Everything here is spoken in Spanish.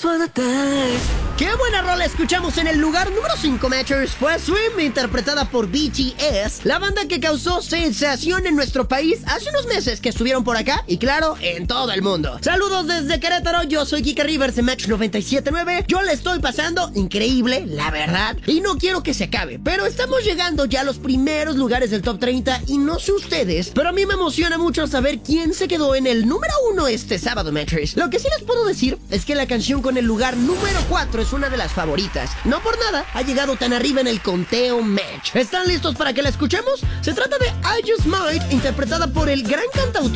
just wanna dance. ¡Qué buena rola escuchamos en el lugar número 5, Matchers! Fue Swim, interpretada por BTS, la banda que causó sensación en nuestro país hace unos meses que estuvieron por acá y, claro, en todo el mundo. Saludos desde Querétaro, yo soy Kike Rivers de Match 97.9. Yo le estoy pasando increíble, la verdad, y no quiero que se acabe, pero estamos llegando ya a los primeros lugares del Top 30 y no sé ustedes, pero a mí me emociona mucho saber quién se quedó en el número 1 este sábado, Matchers. Lo que sí les puedo decir es que la canción con el lugar número 4 es una de las favoritas. No por nada ha llegado tan arriba en el conteo Match. ¿Están listos para que la escuchemos? Se trata de I Just Might, interpretada por el gran cantautor